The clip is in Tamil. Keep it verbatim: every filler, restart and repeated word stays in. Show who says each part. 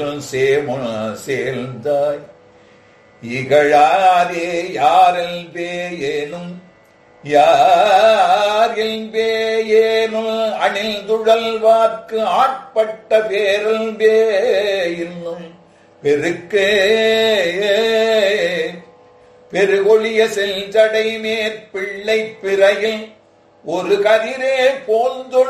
Speaker 1: சேமுன சேர்ந்தாய் இகழாரே யாரில் பேயேனும் யாரில் பேயேனும் அணில் துழல்வார்க்கு ஆட்பட்ட பேரல் பேயின்னும் பெருக்கே பெருகொழிய செல்ஜடை மேற்பிள்ளை பிறையில் ஒரு கதிரே போந்தொழு